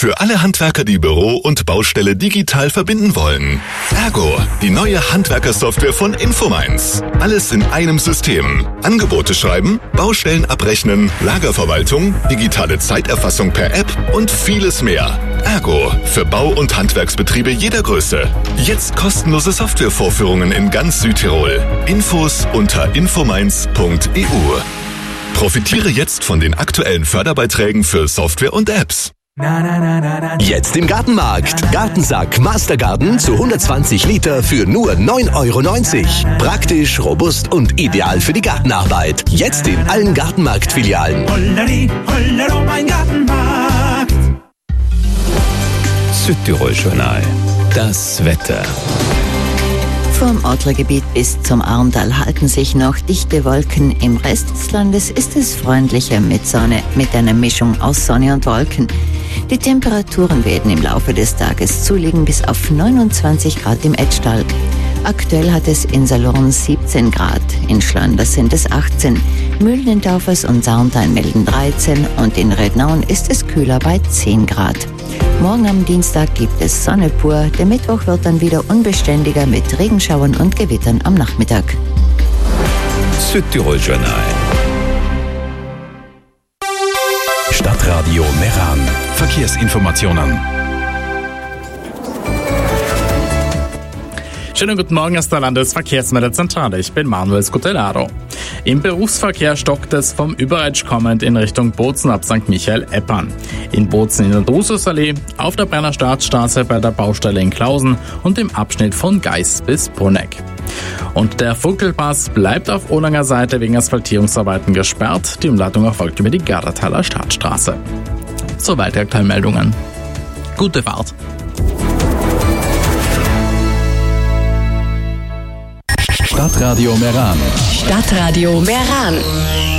Für alle Handwerker, die Büro und Baustelle digital verbinden wollen. Ergo, die neue Handwerkersoftware von Infomines. Alles in einem System. Angebote schreiben, Baustellen abrechnen, Lagerverwaltung, digitale Zeiterfassung per App und vieles mehr. Ergo, für Bau- und Handwerksbetriebe jeder Größe. Jetzt kostenlose Softwarevorführungen in ganz Südtirol. Infos unter infomines.eu. Profitiere jetzt von den aktuellen Förderbeiträgen für Software und Apps. Jetzt im Gartenmarkt. Gartensack Mastergarden zu 120 Liter für nur 9,90 €. Praktisch, robust und ideal für die Gartenarbeit. Jetzt in allen Gartenmarkt-Filialen. Holleri, Hollero, mein Gartenmarkt. Südtirol-Journal. Das Wetter. Vom Adlergebiet bis zum Arndal halten sich noch dichte Wolken. Im Rest des Landes ist es freundlicher mit Sonne, mit einer Mischung aus Sonne und Wolken. Die Temperaturen werden im Laufe des Tages zulegen bis auf 29 Grad im Etschtal. Aktuell hat es in Salurn 17 Grad, in Schlanders sind es 18, Mühlen-in-Taufers und Sarntal melden 13 und in Rednaun ist es kühler bei 10 Grad. Morgen am Dienstag gibt es Sonne pur, der Mittwoch wird dann wieder unbeständiger mit Regenschauern und Gewittern am Nachmittag. Südtirol-Journal. Stadtradio Meran. Verkehrsinformationen. Schönen guten Morgen aus der Landesverkehrsmeldezentrale. Ich bin Manuel Scutelaro. Im Berufsverkehr stockt es vom Überetsch kommend in Richtung Bozen ab St. Michael-Eppern. In Bozen in der Drususallee, auf der Brenner Staatsstraße bei der Baustelle in Klausen und im Abschnitt von Geis bis Bruneck. Und der Funkelpass bleibt auf Olanger Seite wegen Asphaltierungsarbeiten gesperrt. Die Umleitung erfolgt über die Gardertaler Staatsstraße. Soweit die aktuellen Meldungen. Gute Fahrt. Stadtradio Meran. Stadtradio Meran.